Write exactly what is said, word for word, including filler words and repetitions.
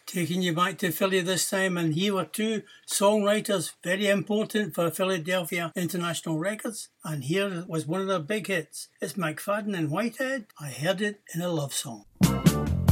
Taking you back to Philly this time, and here were two songwriters very important for Philadelphia International Records, and here was one of their big hits. It's McFadden and Whitehead. I Heard It in a Love Song.